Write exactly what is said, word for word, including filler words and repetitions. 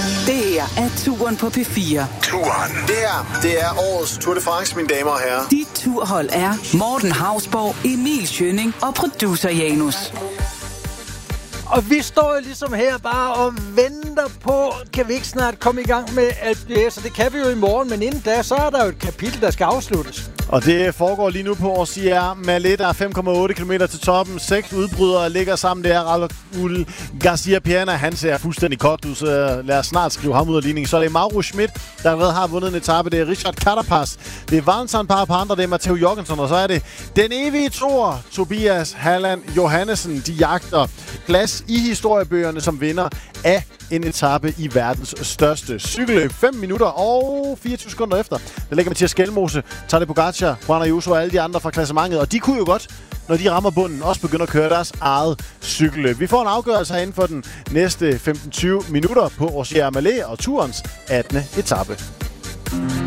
Det her er Turen på P fire. Turen. Det her, det er årets Tour de France, mine damer og herrer. Dit turhold er Morten Hausborg, Emil Schønning og producer Janus. Og vi står jo ligesom her bare og venter på, kan vi ikke snart komme i gang med Alpe d'Huez, og det kan vi jo i morgen, men inden da, så er der jo et kapitel, der skal afsluttes. Og det foregår lige nu på Orsières Mallet. Der er fem komma otte kilometer til toppen. Seks udbrydere ligger sammen. Det er Raul Garcia Piana. Han ser fuldstændig kogt ud, så lad os snart skrive ham ud af ligningen. Så er det Mauro Schmidt, der allerede har vundet en etape. Det er Richard Carapaz. Det er Valentin Parapanda. Det er Matteo Jorgensen. Og så er det den evige toer, Tobias Halland Johannesen. De jagter plads i historiebøgerne som vinder af en etape i verdens største cykelløb. fem minutter og fireogtyve sekunder efter. Der ligger Mathias Skelmose, Tadej Pogacar, Juan Ayuso og alle de andre fra klassementet. Og de kunne jo godt, når de rammer bunden, også begynde at køre deres eget cykelløb. Vi får en afgørelse herinde for den næste femten til tyve minutter på Orsières Mallet og turens attende etape.